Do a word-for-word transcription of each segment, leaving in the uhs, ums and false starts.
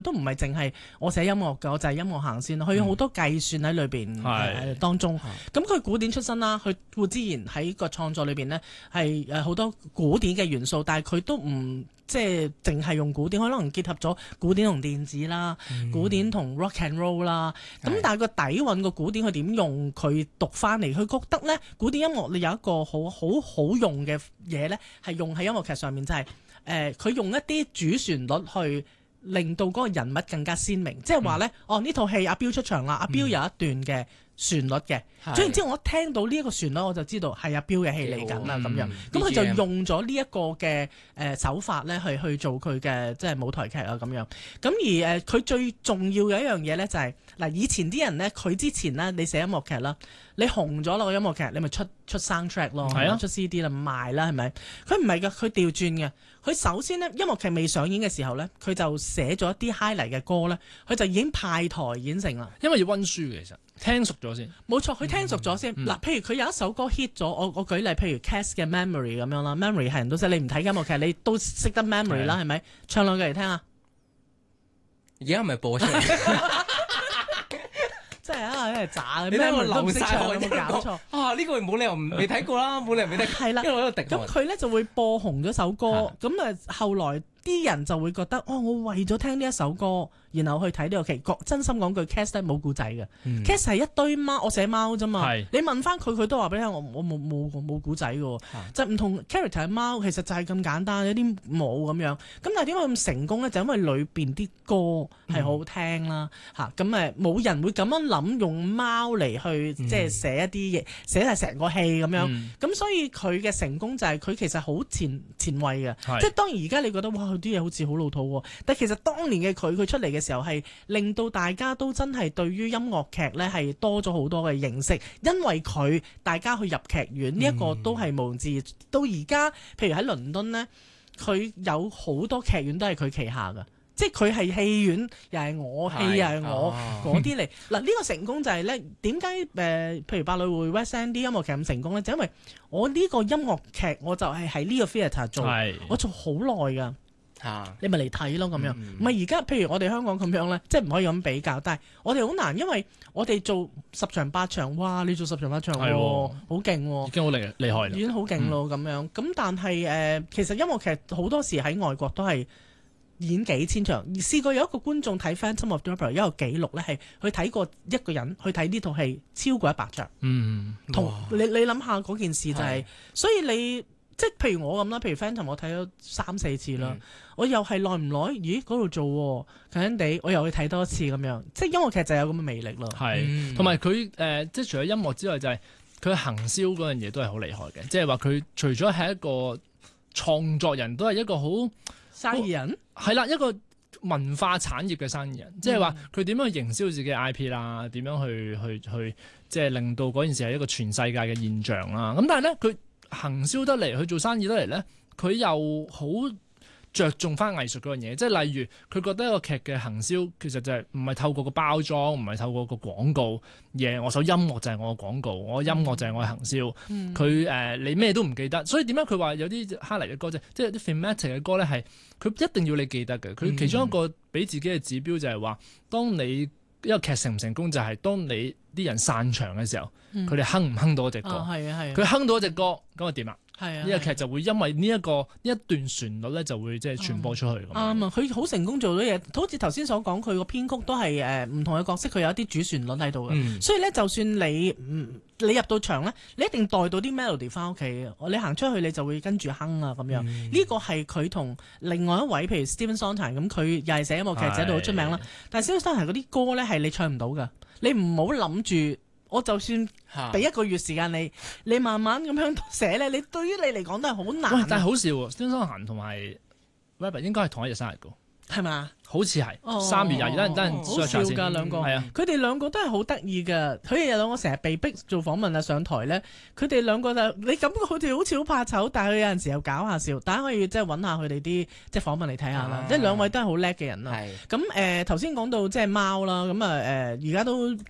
都唔係淨係我寫音樂嘅，我就係音樂行先，佢有好多計算喺裏邊誒當中。咁佢古典出身啦，佢固之然喺個創作裏邊呢係誒好多古典嘅元素，但係佢都唔即係淨係用古典，可能結合咗古典同電子啦，嗯、古典同 rock and roll 啦。咁但係個底蘊個古典佢點用佢讀翻嚟？佢覺得呢古典音樂你有一個好好好用嘅嘢呢，係用喺音樂劇上面，就係誒佢用一啲主旋律去令到嗰個人物更加鮮明，即係話咧，嗯、哦呢套戲阿彪出場啦，阿彪有一段嘅旋律嘅，嗯、總然之我聽到呢一個旋律我就知道係阿彪嘅戲嚟緊啦咁樣，咁佢、嗯、就用咗呢一個嘅誒手法咧去去做佢嘅即係舞台劇啊咁樣，咁而誒佢、呃、最重要嘅一樣嘢咧就係、是、嗱以前啲人咧佢之前咧你寫音樂劇啦，你紅咗啦個音樂劇，你咪出出 soundtrack 咯，係啊，出 C D 啦賣啦係咪？佢唔係㗎，佢調轉嘅。佢首先咧，音樂劇未上演嘅時候咧，佢就寫咗一啲 highlight 嘅歌咧，佢就已經派台演成啦。 因為要溫書嘅，其實聽熟咗先。 冇錯，佢聽熟咗先。嗱、嗯，譬如佢有一首歌 hit 咗，我我舉例，譬如 Cass 嘅 Memory 咁樣啦 ，Memory 係人都識，你唔睇音樂劇，你都識得 Memory 啦，係咪？唱兩句嚟聽下。 而家係咪播出嚟？ 真係啊！真係渣嘅， 你睇我流晒有冇搞錯啊？呢、這個冇理由未睇過啦，冇理由未睇。係啦，因為我喺度滴。 咁佢咧就會播紅咗首歌，咁啊後來啲人就會覺得，哦，我為咗聽呢一首歌，然後去睇呢個劇。真心講句 cast 咧冇故仔嘅 cast 係一堆貓，我寫貓啫嘛。你問翻佢，佢都話俾你聽，我我冇冇冇故仔嘅，就唔同 character 貓，其實就係咁簡單，有啲冇咁樣。咁但係點解咁成功咧？就因為裏邊啲歌係好好聽啦，嚇咁誒冇人會咁樣諗用貓嚟去即係寫一啲嘢，寫晒成個戲咁樣。咁、嗯、所以佢嘅成功就係佢其實好前前衛嘅，即係當然而家你覺得哇佢啲嘢好似好老土喎，但其實當年嘅佢佢出嚟嘅時候係令到大家都真係對於音樂劇咧係多咗好多嘅認識，因為佢大家去入劇院呢一、嗯、個都係無字到而家，譬如喺倫敦呢，佢有好多劇院都係佢旗下㗎。即係佢係戲院，又係我戲，又係我嗰啲嚟。嗱呢個成功就係咧，點解誒？譬如百老匯 West End 啲音樂劇咁成功咧？就因為我呢個音樂劇，我就係喺呢個 theatre 做，是我做好耐㗎。啊、你咪嚟睇咯咁樣。唔係而家，譬如我哋香港咁樣咧，即係唔可以咁比較。但係我哋好難，因為我哋做十場八場，哇！你做十場八場，喎、哦，好勁喎， 已經好厲厲害啦， 已經好勁咯咁樣。咁但係誒、呃，其實音樂劇好多時喺外國都係演幾千場，試過有一個觀眾睇《Phantom of the Opera》一個紀錄咧，係去睇過一個人去睇呢套戲超過一百場。嗯，同你你諗下嗰件事就係、是，所以你即係譬如我咁啦，譬如《Phantom》我睇咗三四次啦，嗯、我又係耐唔耐？咦，嗰度做近近地，我又去睇多次咁樣，即係音樂劇就有咁嘅魅力咯。 係，同埋佢誒，即係除咗音樂之外，就係佢行銷嗰樣嘢都係好厲害嘅。即係話佢除咗係一個創作人，都係一個好生意人，係啦，一個文化產業嘅生意人，即係話佢點樣去營銷自己嘅 I P 啦，點樣去去去，即係令到嗰件事係一個全世界嘅現象啦。咁但係咧，佢行銷得嚟，去做生意得嚟咧，佢又好着重翻藝術嗰樣嘢，即係例如佢覺得一個劇嘅行銷其實就係唔係透過個包裝，唔係透過個廣告，而係我首音樂就係我嘅廣告，我音樂就係我嘅行銷。佢誒、嗯呃、你咩都唔記得，所以點解佢話有啲哈嚟嘅歌啫，即係啲 thematic 嘅歌咧係佢一定要你記得嘅。佢其中一個俾自己嘅指標就係話，當你一個劇成唔成功就係當你啲人散場嘅時候，佢哋、嗯、哼唔哼到一隻歌，佢、哦、哼到一隻歌咁啊點啊？呢個劇就會因為呢、這、一個呢一段旋律咧，就會即係傳播出去。啱啊、嗯！ 佢好成功做到嘢，好似頭先所講，佢個編曲都係誒唔同嘅角色，佢有一啲主旋律喺度嘅。嗯、所以咧，就算你唔你入到場咧，你一定帶到啲 melody 翻屋企嘅。你行出去你就會跟住哼啊咁樣。呢、嗯、個係佢同另外一位，譬如 Stephen Sondheim 咁，佢又係寫音樂劇寫到好出名啦。是但係 Stephen Sondheim 嗰啲歌咧係你唱唔到㗎，你唔好諗住。我就算俾一個月時間你，你慢慢咁樣寫咧，你對於你嚟講都係好難、啊。但係好笑喎，Stephen Sondheim同埋 Weber 應該係同一日生日㗎，係嘛吧？好似係三月廿二，等陣等陣好笑㗎兩個，係啊，佢哋兩個都係好得意㗎。佢哋兩個成日被逼做訪問啊，上台咧，佢哋兩個就你感覺佢哋好似好怕醜，但係佢有陣時又搞下笑。大家可以即係揾下佢哋啲即係訪問嚟睇下啦。啊、即係兩位都係好叻嘅人啦。咁誒頭先講到即係貓啦，咁啊誒而家都誒。呃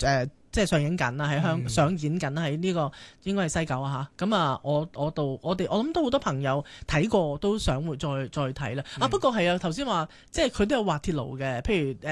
即係上映緊啦，喺香、 嗯、 上演緊喺呢個應該係西九啊嚇。咁啊，我我度我哋我諗都好多朋友睇過，都想會再再睇啦。啊，不過係啊，頭先話即係佢都有滑鐵盧嘅，譬如誒。